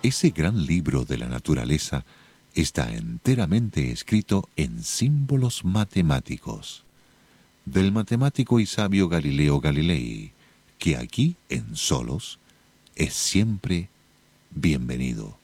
Ese gran libro de la naturaleza está enteramente escrito en símbolos matemáticos, del matemático y sabio Galileo Galilei, que aquí, en Solos, es siempre bienvenido.